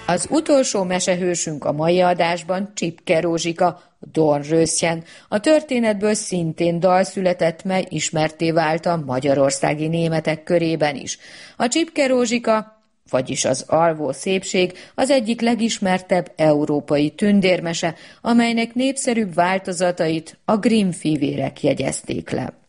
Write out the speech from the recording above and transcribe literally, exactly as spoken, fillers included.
Az utolsó mesehősünk a mai adásban Csipke Rózsika, Dornröschen. A történetből szintén dal született, mely ismertté vált a magyarországi németek körében is. A Csipke Rózsika, vagyis az alvó szépség az egyik legismertebb európai tündérmese, amelynek népszerűbb változatait a Grimm fivérek jegyezték le.